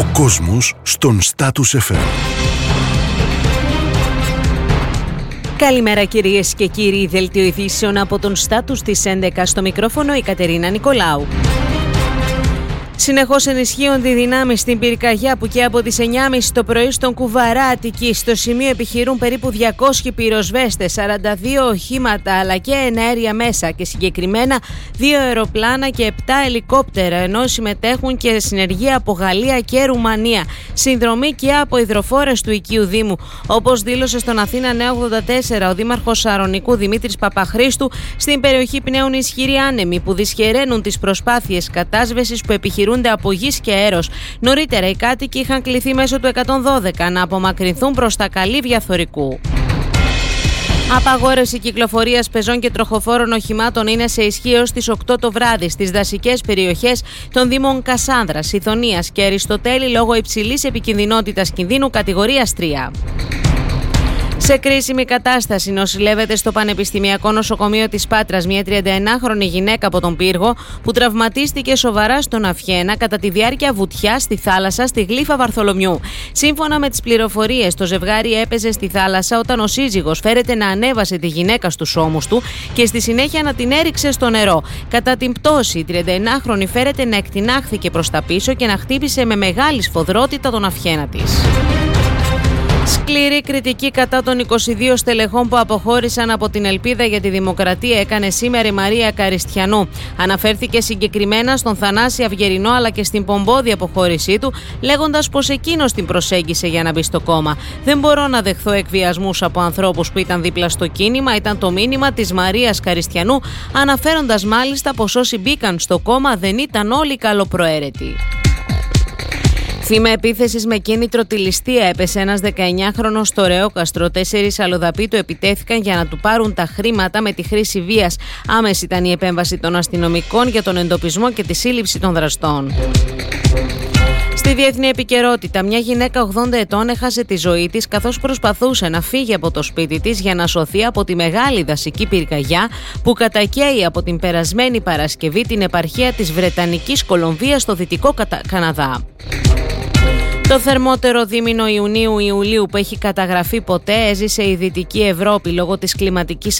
Κόσμος στον Status FM. Καλημέρα κυρίες και κύριοι, δελτίο ειδήσεων από τον Status της 11, στο μικρόφωνο η Κατερίνα Νικολάου. Συνεχώς ενισχύονται οι δυνάμεις στην πυρκαγιά που και από τις 9.30 το πρωί στον Κουβαρά Αττικής. Στο σημείο επιχειρούν περίπου 200 πυροσβέστες, 42 οχήματα αλλά και εναέρια μέσα και συγκεκριμένα 2 αεροπλάνα και 7 ελικόπτερα, ενώ συμμετέχουν και συνεργεία από Γαλλία και Ρουμανία. Συνδρομή και από υδροφόρες του οικείου Δήμου. Όπως δήλωσε στον Αθήνα Νέα 84 ο Δήμαρχος Σαρονικού Δημήτρης Παπαχρήστου, στην περιοχή πνέουν ισχυροί άνεμοι που δυσχεραίνουν τις προσπάθειες κατάσβεσης που επιχειρούν από γης και αέρος. Νωρίτερα οι κάτοικοι είχαν κληθεί μέσω του 112 να απομακρυνθούν προς τα καλύβια Θωρικού. Απαγόρευση κυκλοφορίας πεζών και τροχοφόρων οχημάτων είναι σε ισχύ έως τις 8 το βράδυ στις δασικές περιοχές των Δήμων Κασάνδρας, Ιθωνίας και Αριστοτέλη λόγω υψηλής επικινδυνότητας κινδύνου κατηγορίας 3. Σε κρίσιμη κατάσταση νοσηλεύεται στο Πανεπιστημιακό Νοσοκομείο της Πάτρας μια 39χρονη γυναίκα από τον Πύργο που τραυματίστηκε σοβαρά στον Αυχένα κατά τη διάρκεια βουτιάς στη θάλασσα στη Γλύφα Βαρθολομιού. Σύμφωνα με τις πληροφορίες, το ζευγάρι έπαιζε στη θάλασσα όταν ο σύζυγος φέρεται να ανέβασε τη γυναίκα στους ώμους του και στη συνέχεια να την έριξε στο νερό. Κατά την πτώση, η 39χρονη φέρεται να εκτινάχθηκε προς τα πίσω και να χτύπησε με μεγάλη σφοδρότητα τον Αυχένα της. Σκληρή κριτική κατά των 22 στελεχών που αποχώρησαν από την Ελπίδα για τη Δημοκρατία έκανε σήμερα η Μαρία Καριστιανού. Αναφέρθηκε συγκεκριμένα στον Θανάση Αυγερινό αλλά και στην πομπόδη αποχώρησή του, λέγοντας πως εκείνος την προσέγγισε για να μπει στο κόμμα. «Δεν μπορώ να δεχθώ εκβιασμούς από ανθρώπους που ήταν δίπλα στο κίνημα», ήταν το μήνυμα της Μαρίας Καριστιανού, αναφέροντας μάλιστα πως όσοι μπήκαν στο κόμμα δεν ήταν όλοι καλοπροαίρετοι. Θύμα επίθεσης με κίνητρο τη ληστεία έπεσε ένας 19χρονος στο Ρεόκαστρο. 4 αλλοδαποί του επιτέθηκαν για να του πάρουν τα χρήματα με τη χρήση βίας. Άμεση ήταν η επέμβαση των αστυνομικών για τον εντοπισμό και τη σύλληψη των δραστών. Στη διεθνή επικαιρότητα, μια γυναίκα 80 ετών έχασε τη ζωή της καθώς προσπαθούσε να φύγει από το σπίτι της για να σωθεί από τη μεγάλη δασική πυρκαγιά που κατακαίει από την περασμένη Παρασκευή την επαρχία της Βρετανικής Κολομβίας στο Δυτικό Καναδά. Το θερμότερο δίμηνο Ιουνίου-Ιουλίου που έχει καταγραφεί ποτέ έζησε η Δυτική Ευρώπη λόγω της κλιματικής